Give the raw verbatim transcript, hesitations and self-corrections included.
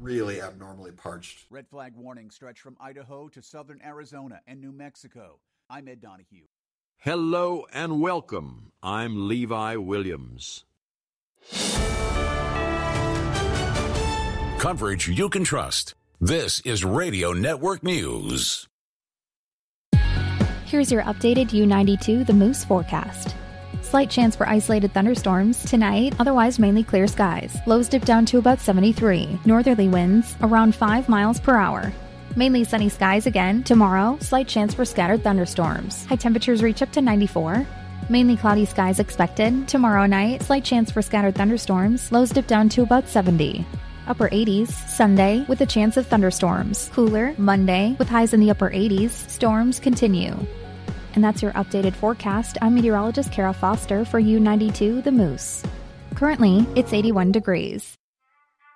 really abnormally parched. Red flag warnings stretch from Idaho to southern Arizona and New Mexico. I'm Ed Donahue. Hello and welcome. I'm Levi Williams. Coverage you can trust. This is Radio Network News. Here's your updated U ninety-two The Moose forecast. Slight chance for isolated thunderstorms tonight, otherwise mainly clear skies. Lows dip down to about seventy-three. Northerly winds around five miles per hour. Mainly sunny skies again. Tomorrow, slight chance for scattered thunderstorms. High temperatures reach up to ninety-four. Mainly cloudy skies expected. Tomorrow night, slight chance for scattered thunderstorms. Lows dip down to about seventy. Upper eighties, Sunday, with a chance of thunderstorms. Cooler, Monday, with highs in the upper eighties. Storms continue. And that's your updated forecast. I'm meteorologist Kara Foster for U ninety-two The Moose. Currently, it's eighty-one degrees.